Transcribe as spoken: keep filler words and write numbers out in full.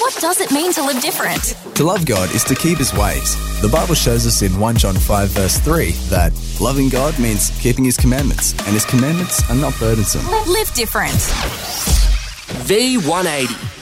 what does it mean to live different? To love God is to keep his ways. The Bible shows us in First John five verse three that loving God means keeping his commandments, and his commandments are not burdensome. Live different. V one eighty.